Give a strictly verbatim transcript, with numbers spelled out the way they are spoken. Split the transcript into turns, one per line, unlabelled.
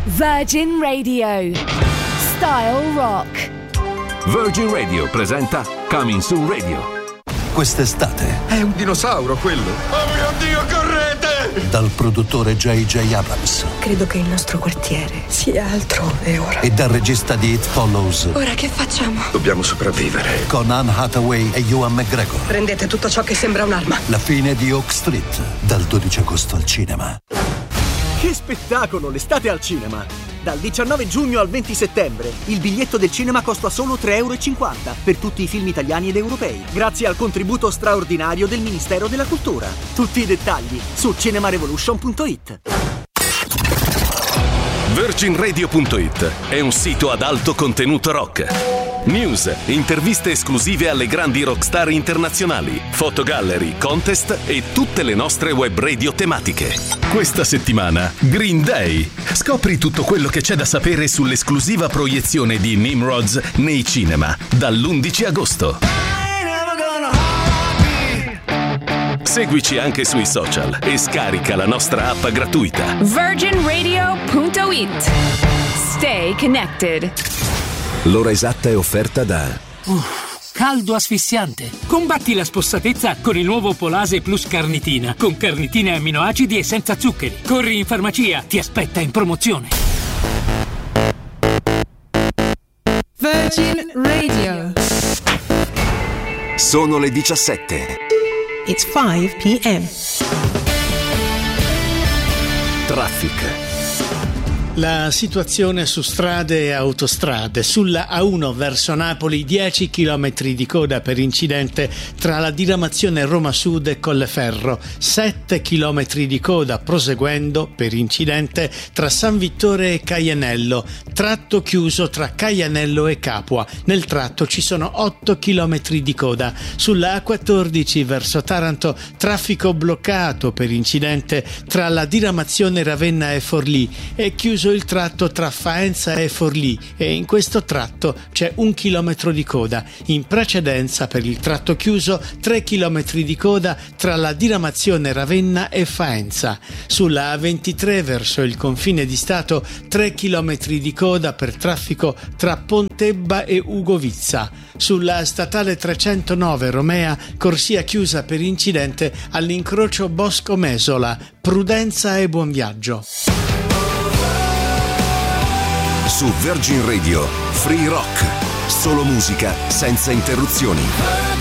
Virgin Radio. Style Rock.
Virgin Radio presenta Coming Soon Radio.
Quest'estate
è un dinosauro quello. Oh mio Dio, correte!
Dal produttore J J Abrams.
Credo che il nostro quartiere sia altrove ora.
E dal regista di It Follows.
Ora che facciamo?
Dobbiamo sopravvivere.
Con Anne Hathaway e Ewan McGregor.
Prendete tutto ciò che sembra un'arma.
La fine di Oak Street, dal dodici agosto al cinema.
Che spettacolo, l'estate al cinema! Dal diciannove giugno al venti settembre il biglietto del cinema costa solo tre e cinquanta euro per tutti i film italiani ed europei, grazie al contributo straordinario del Ministero della Cultura. Tutti i dettagli su cinemarevolution punto it.
Virgin Radio punto it è un sito ad alto contenuto rock. News, interviste esclusive alle grandi rockstar internazionali, fotogallery, contest e tutte le nostre web radio tematiche. Questa settimana, Green Day. Scopri tutto quello che c'è da sapere sull'esclusiva proiezione di Nimrods nei cinema dall'undici agosto. Seguici anche sui social e scarica la nostra app gratuita.
Virgin Radio punto it. Stay connected.
L'ora esatta è offerta da
Uff, caldo asfissiante. Combatti la spossatezza con il nuovo Polase Plus Carnitina, con carnitina e amminoacidi e senza zuccheri. Corri in farmacia, ti aspetta in promozione.
Virgin Radio.
Sono le diciassette.
It's five p.m.
Traffic.
La situazione su strade e autostrade. Sulla A uno verso Napoli dieci chilometri di coda per incidente tra la diramazione Roma Sud e Colleferro, sette chilometri di coda proseguendo per incidente tra San Vittore e Caianello, tratto chiuso tra Caianello e Capua. Nel tratto ci sono otto chilometri di coda. Sulla A quattordici verso Taranto traffico bloccato per incidente tra la diramazione Ravenna e Forlì. È chiuso il tratto tra Faenza e Forlì e in questo tratto c'è un chilometro di coda. In precedenza per il tratto chiuso tre chilometri di coda tra la diramazione Ravenna e Faenza. Sulla A ventitré verso il confine di Stato tre chilometri di coda per traffico tra Pontebba e Ugovizza. Sulla statale trecentonove Romea corsia chiusa per incidente all'incrocio Bosco-Mesola. Prudenza e buon viaggio.
Su Virgin Radio, Free Rock. Solo musica senza interruzioni.